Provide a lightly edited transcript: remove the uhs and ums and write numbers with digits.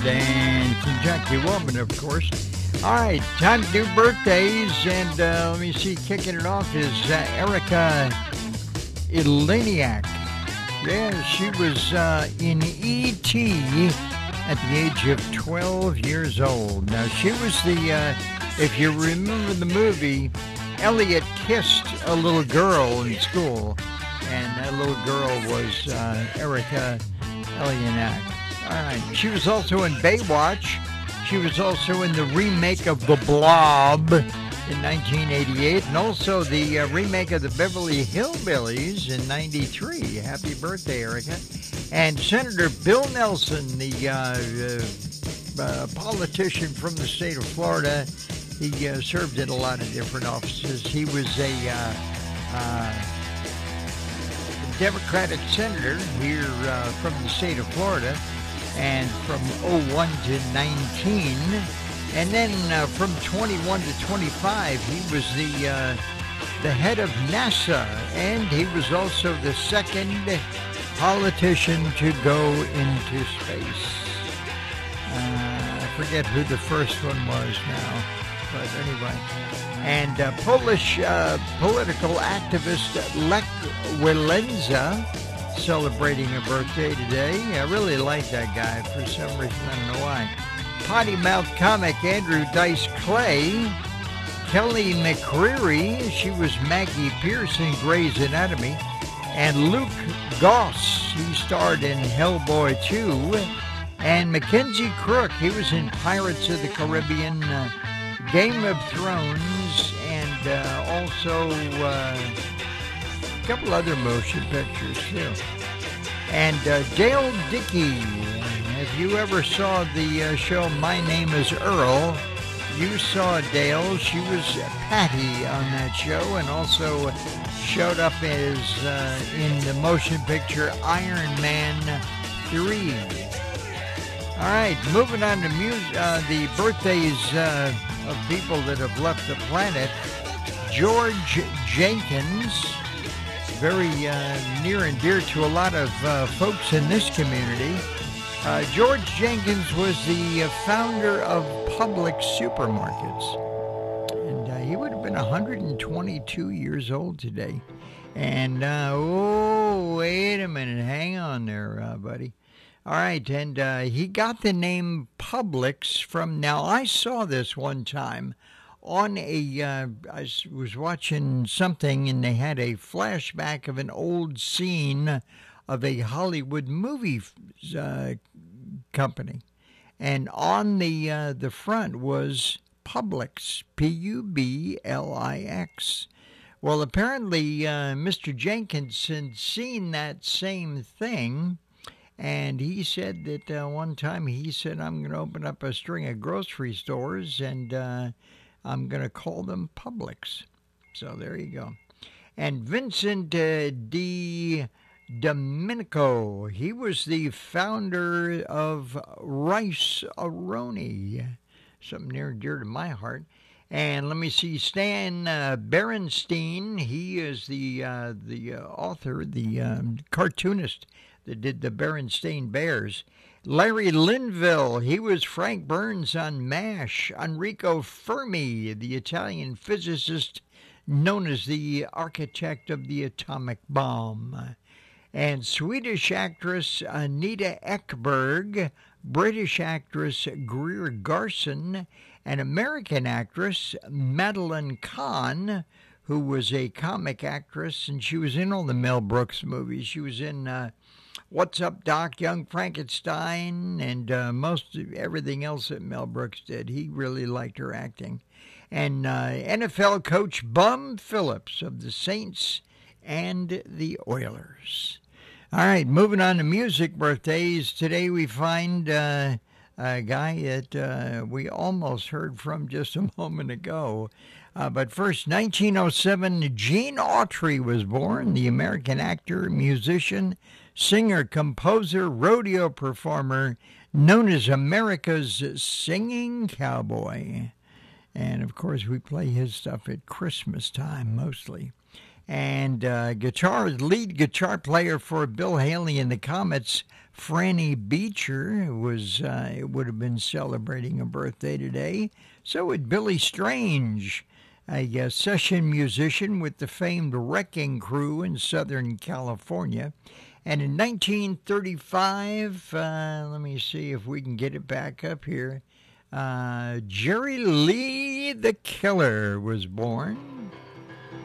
and Kentucky Woman, of course. All right, time to do birthdays, and let me see, kicking it off is Erica Eleniak. Yeah, she was in E.T. at the age of 12 years old. Now, she was if you remember the movie, Elliot kissed a little girl in school, and that little girl was Erica Eleniak. All right, she was also in Baywatch. She was also in the remake of The Blob in 1988, and also the remake of the Beverly Hillbillies in 93. Happy birthday, Erica. And Senator Bill Nelson, the politician from the state of Florida, he served in a lot of different offices. He was a Democratic senator here from the state of Florida, and from 01 to 19, and then from 21 to 25, he was the head of NASA, and he was also the second politician to go into space. I forget who the first one was now, but anyway. And Polish political activist Lech Walesa celebrating a birthday today. I really like that guy for some reason. I don't know why. Potty Mouth comic Andrew Dice Clay. Kelly McCreary. She was Maggie Pierce in Grey's Anatomy. And Luke Goss. He starred in Hellboy 2. And Mackenzie Crook. He was in Pirates of the Caribbean, Game of Thrones, and also a couple other motion pictures too. And Dale Dickey, if you ever saw the show My Name is Earl, you saw Dale. She was Patty on that show, and also showed up as in the motion picture Iron Man 3. All right, moving on to the birthdays of people that have left the planet. George Jenkins, very near and dear to a lot of folks in this community. George Jenkins was the founder of Publix supermarkets, and he would have been 122 years old today. And, wait a minute, hang on there, buddy. All right, and he got the name Publix from, now I saw this one time on I was watching something, and they had a flashback of an old scene of a Hollywood movie company, and on the front was Publix, Publix. Well, apparently Mr. Jenkins had seen that same thing, and he said that one time he said, I'm going to open up a string of grocery stores, and I'm going to call them Publix. So there you go. And Vincent D. Domenico, he was the founder of Rice Aroni, something near and dear to my heart. And let me see, Stan Berenstein, he is the author, the cartoonist that did the Berenstain Bears. Larry Linville, he was Frank Burns on MASH. Enrico Fermi, the Italian physicist known as the architect of the atomic bomb. And Swedish actress Anita Ekberg, British actress Greer Garson, and American actress Madeline Kahn, who was a comic actress, and she was in all the Mel Brooks movies. She was in What's Up, Doc, Young Frankenstein, and most of everything else that Mel Brooks did. He really liked her acting. And NFL coach Bum Phillips of the Saints and the Oilers. All right, moving on to music birthdays. Today we find a guy that we almost heard from just a moment ago. But first, 1907, Gene Autry was born, the American actor, musician, singer, composer, rodeo performer, known as America's singing cowboy. And, of course, we play his stuff at Christmas time mostly. And lead guitar player for Bill Haley and the Comets, Franny Beecher, it would have been celebrating a birthday today. So would Billy Strange, a session musician with the famed Wrecking Crew in Southern California. And in 1935, let me see if we can get it back up here, Jerry Lee the Killer was born.